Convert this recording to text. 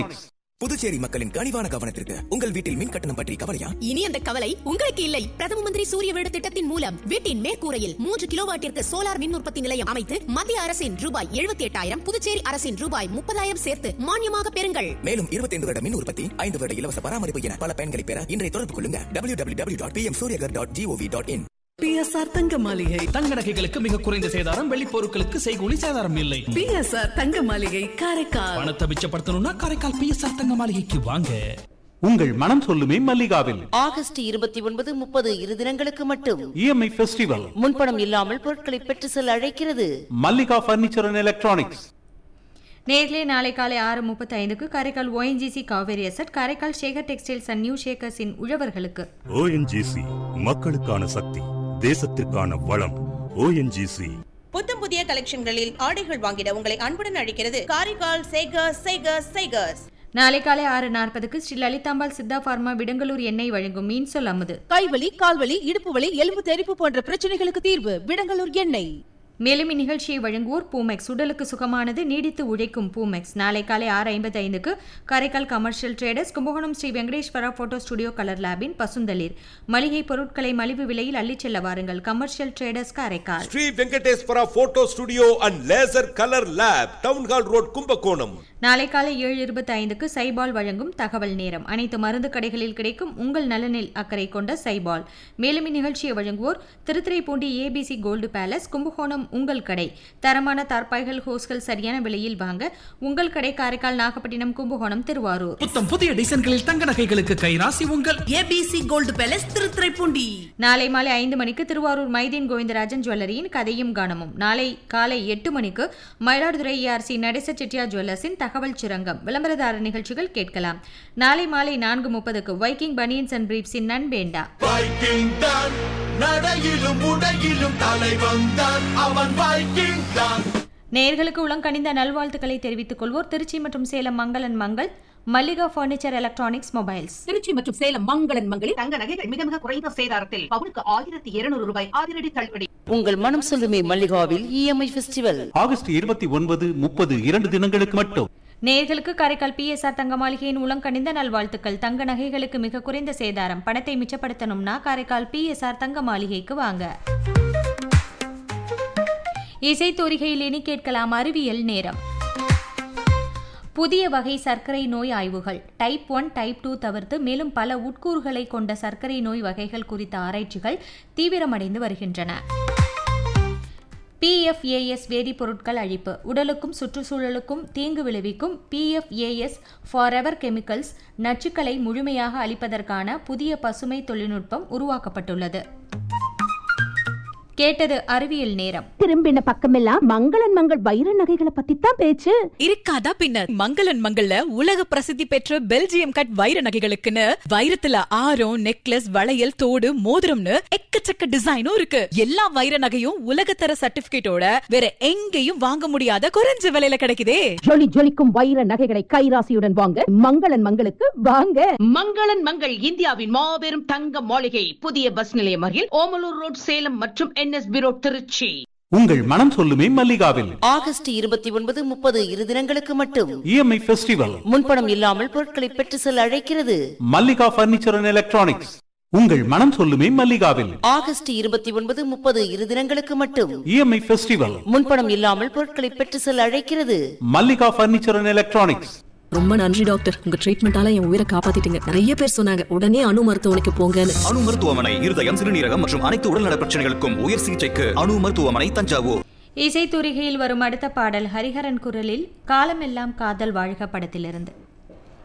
புதுச்சேரி மக்களின் கனிவான கவனத்திற்கு. உங்கள் வீட்டில் மின் கட்டணம் பற்றி கவலையா? இனி அந்த கவலை உங்களுக்கு இல்லை. பிரதம மந்திரி சூரிய வீடு திட்டத்தின் மூலம் வீட்டின் மேற்கூரையில் 3 கிலோவாட்டிற்கு சோலார் மின் உற்பத்தி நிலையம் அமைத்து மத்திய அரசின் ரூபாய் 78,000, புதுச்சேரி அரசின் ரூபாய் 30,000 சேர்த்து மானியமாக பெறுங்கள். மேலும் 25 வருட மின் உற்பத்தி, 5 வருட இலவச பராமரிப்பு என பல பயன்களை பெற இன்றைய தொடர்பு கொள்ளுங்க. www.pmsuryagar.gov.in. பிஎஸ்ஆர் தங்க மாளிகை. தங்க நகைகளுக்கு மிக குறைந்த சேதாரம், வெள்ளி பொருட்களுக்கு செய்கூலி சேதாரம் இல்லை. பிஎஸ்ஆர் தங்க மாளிகை, காரைக்கால். பணத்தை மிச்சப்படுத்தணும்னா காரைக்கால் பிஎஸ்ஆர் தங்க மாளிகைக்கு வாங்க. உங்கள் மனம் சொல்லுமே மல்லிகாவில் ஆகஸ்ட் 29, 30 இரு தினங்களுக்கு மட்டும் இஎம்ஐ ஃபெஸ்டிவல். முன்பணம் இல்லாமல் பொருட்களை பெற்று செல்ல அழைக்கிறது மல்லிகா பர்னிச்சர் அண்ட் எலக்ட்ரானிக்ஸ். நேர்லே நாளை காலை 6:35 Karaikal ONGC Kaveri asset, Karaikal Sekar textiles and new ஷேக்கர்ஸின் உழவர்களுக்கு. ஓஎன்ஜிசி மக்களுக்கான சக்தி, தேசத்திற்கான வளம். ஓஎன்ஜிசி புத்தம் புதிய கலெக்ஷன்களில் ஆடைகள் வாங்கிட உங்களை அன்புடன் அழைக்கிறது காரைக்கால் சேகர்ஸ். நாளை காலை 6:40 ஸ்ரீ லலிதாம்பாள் சித்தா பார்மா விடங்கலூர் எண்ணெய் வழங்கும் மீன் சொல் அமுது. கைவலி, கால்வலி, இடுப்பு வலி, எலும்பு தெறிப்பு போன்ற பிரச்சனைகளுக்கு தீர்வு விடங்கலூர் எண்ணெய். மேலும் இந்நிகழ்ச்சியை வழங்குவோர் பூமெக்ஸ், உடலுக்கு சுகமானது, நீடித்து உழைக்கும் பூமெக்ஸ். நாளை காலை 6:55 Karaikal commercial traders, Kumbakonam Sri Venkateswara photo studio colour லேபின் பசுந்தளிர் மளிகை பொருட்களை மலிவு விலையில் அள்ளிச் செல்ல வாருங்கள். Commercial traders Karaikal. Sri Venkateswara photo studio and laser colour lab, town hall road, Kumbakonam. நாளை காலை 7:25 சைபால் வழங்கும் தகவல் நேரம். அனைத்து மருந்து கடைகளில் கிடைக்கும் உங்கள் நலனில் அக்கறை கொண்ட சைபால். மேலும் இந்நிகழ்ச்சியை வழங்குவோர் Thiruthuraipoondi ABC gold palace, Kumbakonam உங்கள் கடை. தரமான தார்பாய்கள், ஹோஸ்கள் சரியான விலையில் வாங்க உங்கள் கடை காரைக்கால், நாகப்பட்டினம், கும்பகோணம், திருவாரூர். புத்தம் புதிய டிசைன்களில் தங்க நகைகளுக்கு கைராசி உங்கள் ஏபிசி கோல்டு பேலஸ், திருத்துறைப்பூண்டி. நாளை மாலை 5 மணிக்கு திருவாரூர் மைதீன் கோவிந்தராஜன் ஜுவல்லரியின் கதையும் காணமும். நாளை காலை 8 மணிக்கு மயிலாடுதுறை ஏஆர்சி நடேச செட்டியார் ஜுவல்லர்ஸின் தகவல் சுரங்கம் விளம்பரதார நிகழ்ச்சிகள் கேட்கலாம். நாளை மாலை 4:30 வைக்கிங் பனியன்ஸ் அண்ட் பிரீப்ஸின் நண்பேண்டா. வைக்கிங் தான் நடையிலும் உடையிலும் தலைவன் தான், அவன் வைக்கிங் தான். நேயர்களுக்கு உளங்கனிந்த நல்வாழ்த்துக்களை தெரிவித்துக் கொள்வோர் திருச்சி மற்றும் சேலம் மங்களன் Mangal, Mallika furniture electronics mobiles. Trichy மற்றும் சேலம் மங்களன் மங்களில் தங்க நகைகள் மிக மிக குறைந்த சேதாரத்தில் பவுனுக்கு 1,200 ரூபாய் அதிரடி தள்ளுபடி. உங்கள் மனம் சொல்லுமே மல்லிகாவில் இஎம்ஐ ஃபெஸ்டிவல் ஆகஸ்ட் 29, 30 2 தினங்களுக்கு மட்டும். நேயர்களுக்கு காரைக்கால் பிஎஸ்ஆர் தங்க மாளிகையின் உளங்கனிந்த நல்வாழ்த்துக்கள். தங்க நகைகளுக்கு மிக குறைந்த சேதாரம், பணத்தை மிச்சப்படுத்தணும்னா காரைக்கால் பிஎஸ்ஆர் தங்க மாளிகைக்கு வாங்க. இசைத்தோரிகையில் இனி கேட்கலாம் அறிவியல் நேரம். புதிய வகை சர்க்கரை நோய் ஆய்வுகள். டைப் 1, டைப் 2 தவிர்த்து மேலும் பல உட்கூறுகளை கொண்ட சர்க்கரை நோய் வகைகள் குறித்த ஆராய்ச்சிகள் தீவிரமடைந்து வருகின்றன. PFAS வேதிப்பொருட்கள் அழிப்பு. உடலுக்கும் சுற்றுச்சூழலுக்கும் தீங்கு விளைவிக்கும் PFAS ஃபாரெவர் கெமிக்கல்ஸ் நச்சுக்களை முழுமையாக அழிப்பதற்கான புதிய பசுமை தொழில்நுட்பம் உருவாக்கப்பட்டுள்ளது. கேட்டது அறிவியல் நேரம். திரும்பின பக்கமெல்லாம் மங்களன் மங்கள் வைர நகைகளை பத்தி தான் பேச்சு. இருக்காதா பின்னர். மங்களன் மங்கள்ல உலக பிரசித்தி பெற்ற பெல்ஜியம் கட் வைர நகைகளுக்குன்னு வைரத்துல ஆரம், நெக்லஸ், வளையல், தோடு, மோதிரம்னு எக்கச்சக்க டிசைனும் இருக்கு. எல்லா வைர நகையும் உலகத்தர சர்டிபிகேட்டோட வேற எங்கேயும் வாங்க முடியாத குறைஞ்ச விலையில கிடைக்குதே. ஜொலி ஜொலிக்கும் வைர நகைகளை கைராசியுடன் வாங்க மங்களன் மங்களுக்கு வாங்க. மங்களன் மங்கள் இந்தியாவின் மாபெரும் தங்க மாளிகை, புதிய பஸ் நிலையம் அருகில் ஓமலூர் ரோட், சேலம் மற்றும் NSB ரோட், திருச்சி. உங்கள் மனம் சொல்லுமே மல்லிகாவில் ஆகஸ்ட் 29, 30 இரு தினங்களுக்கு மட்டும் இஎம்ஐ ஃபெஸ்டிவல். முன்பணம் இல்லாமல் பொருட்களை பெற்று செல்ல அழைக்கிறது மல்லிகா பர்னிச்சர் அண்ட் எலக்ட்ரானிக்ஸ். உங்கள் மனம் சொல்லுமே மல்லிகாவில் ஆகஸ்ட் 29, 30 இரு தினங்களுக்கு மட்டும் இஎம்ஐ ஃபெஸ்டிவல். முன்பணம் இல்லாமல் பொருட்களை பெற்று செல்ல அழைக்கிறது மல்லிகா பர்னிச்சர் அண்ட் எலக்ட்ரானிக்ஸ். ரொம்ப நன்றி டாக்டர், உங்க ட்ரீட்மெண்டால என் உயிரை காப்பாத்திட்டீங்க. நிறைய பேர் சொன்னாங்க உடனே அணு மருத்துவமனைக்கு போங்கன்னு. அணு மருத்துவமனை இருதயம், சிறுநீரகம் மற்றும் அனைத்து உடல்நல பிரச்சனைகளுக்கும் உயர் சிகிச்சைக்கு அணு மருத்துவமனை, தஞ்சாவூர். இசைத்தூரிகையில் வரும் அடுத்த பாடல் ஹரிஹரன் குரலில் காலமெல்லாம் காதல் வாழ்க படத்திலிருந்து.